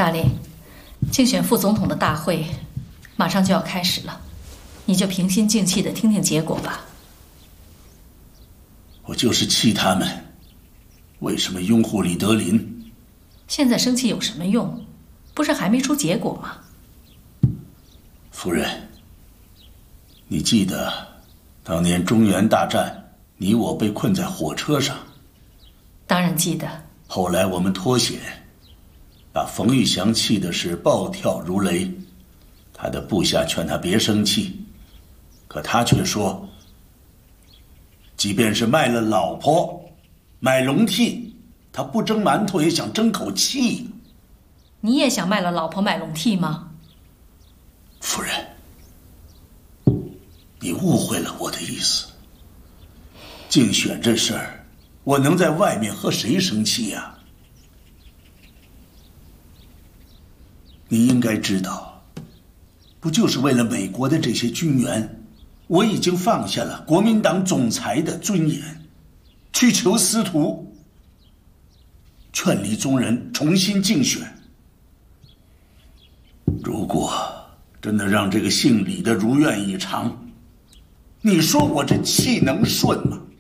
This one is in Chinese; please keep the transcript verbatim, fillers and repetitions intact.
大林，竞选副总统的大会马上就要开始了，你就平心静气的听听结果吧。 我就是气他们，为什么拥护李德林？ 现在生气有什么用？不是还没出结果吗？ 夫人，你记得当年中原大战，你我被困在火车上？ 当然记得。 后来我们脱险，把冯玉祥气的是暴跳如雷，他的部下劝他别生气，可他却说，即便是卖了老婆买笼屉，他不蒸馒头也想争口气。 你也想卖了老婆买笼屉吗？ 夫人，你误会了我的意思。竞选这事儿，我能在外面和谁生气呀？你应该知道，不就是为了美国的这些军援，我已经放下了国民党总裁的尊严，去求司徒，劝李宗仁重新竞选。如果真的让这个姓李的如愿以偿，你说我这气能顺吗？